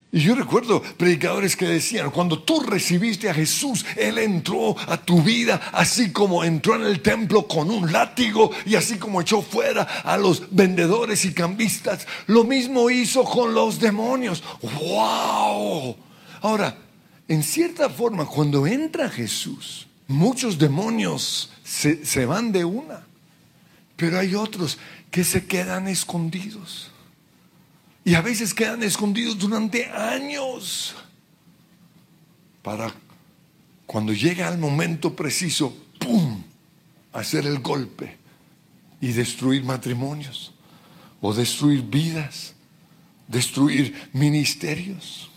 Y yo recuerdo predicadores que decían, cuando tú recibiste a Jesús, Él entró a tu vida, así como entró en el templo con un látigo y así como echó fuera a los vendedores y cambistas, lo mismo hizo con los demonios. ¡Wow! Ahora, en cierta forma, cuando entra Jesús, muchos demonios se van de una, pero hay otros que se quedan escondidos. Y a veces quedan escondidos durante años para cuando llega el momento preciso, ¡pum!, hacer el golpe y destruir matrimonios o destruir vidas, destruir ministerios.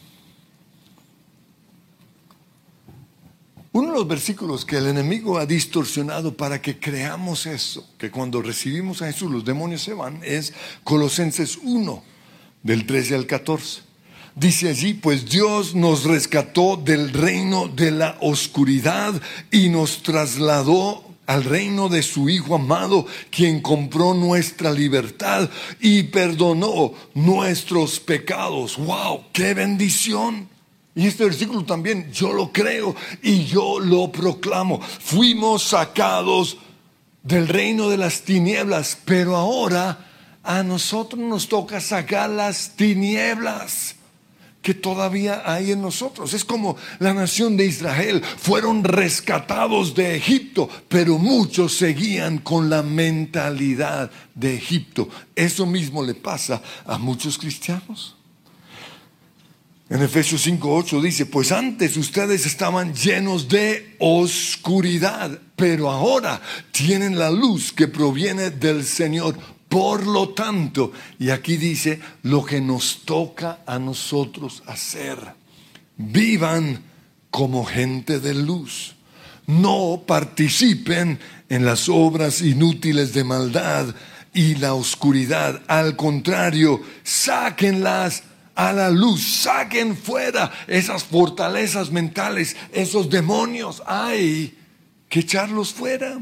Uno de los versículos que el enemigo ha distorsionado para que creamos eso, que cuando recibimos a Jesús los demonios se van, es Colosenses 1. Del 13 al 14. Dice allí, pues Dios nos rescató del reino de la oscuridad y nos trasladó al reino de su Hijo amado, quien compró nuestra libertad y perdonó nuestros pecados. ¡Wow! ¡Qué bendición! Y este versículo también yo lo creo y yo lo proclamo. Fuimos sacados del reino de las tinieblas, pero ahora a nosotros nos toca sacar las tinieblas que todavía hay en nosotros. Es como la nación de Israel, fueron rescatados de Egipto, pero muchos seguían con la mentalidad de Egipto. Eso mismo le pasa a muchos cristianos. En Efesios 5:8 dice, pues antes ustedes estaban llenos de oscuridad, pero ahora tienen la luz que proviene del Señor. Por lo tanto, y aquí dice lo que nos toca a nosotros hacer: vivan como gente de luz. No participen en las obras inútiles de maldad y la oscuridad. Al contrario, sáquenlas a la luz, saquen fuera esas fortalezas mentales, esos demonios. Hay que echarlos fuera.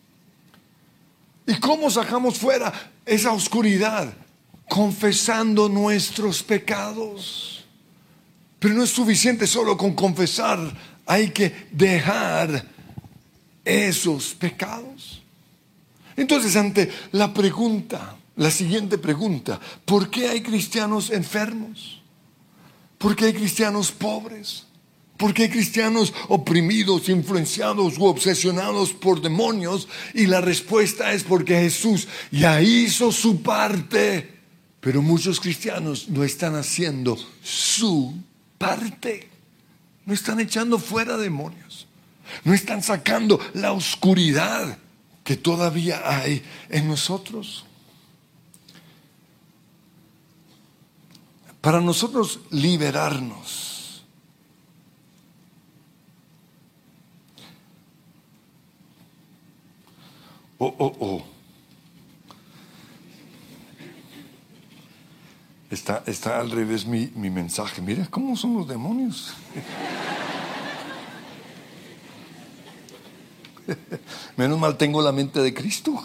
¿Y cómo sacamos fuera esa oscuridad? Confesando nuestros pecados. Pero no es suficiente solo con confesar, hay que dejar esos pecados. Entonces, ante la siguiente pregunta, ¿por qué hay cristianos enfermos? ¿Por qué hay cristianos pobres? ¿Por qué hay cristianos oprimidos, influenciados u obsesionados por demonios? Y la respuesta es porque Jesús ya hizo su parte, pero muchos cristianos no están haciendo su parte. No están echando fuera demonios, no están sacando la oscuridad que todavía hay en nosotros. Para nosotros liberarnos, Está al revés mi mensaje. Mira cómo son los demonios. Menos mal tengo la mente de Cristo.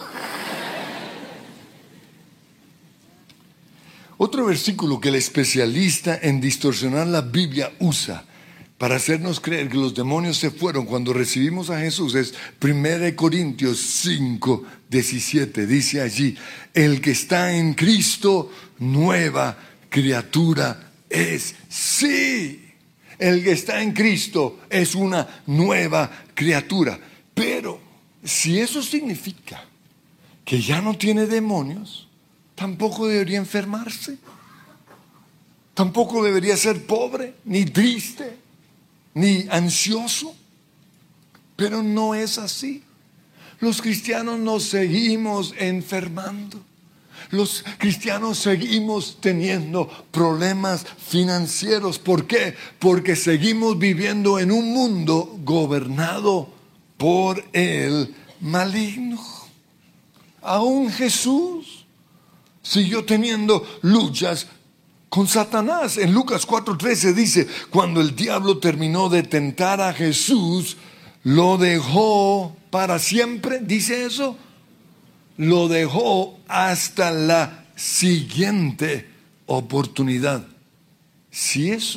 Otro versículo que el especialista en distorsionar la Biblia usa para hacernos creer que los demonios se fueron cuando recibimos a Jesús es 1 Corintios 5:17. Dice allí, el que está en Cristo, nueva criatura es. Sí, el que está en Cristo es una nueva criatura. Pero si eso significa que ya no tiene demonios, tampoco debería enfermarse. Tampoco debería ser pobre, ni triste, ni ansioso. Pero no es así. Los cristianos nos seguimos enfermando. Los cristianos seguimos teniendo problemas financieros. ¿Por qué? Porque seguimos viviendo en un mundo gobernado por el maligno. Aún Jesús siguió teniendo luchas con Satanás. En Lucas 4:13 dice, cuando el diablo terminó de tentar a Jesús, lo dejó para siempre. ¿Dice eso? Lo dejó hasta la siguiente oportunidad. Si eso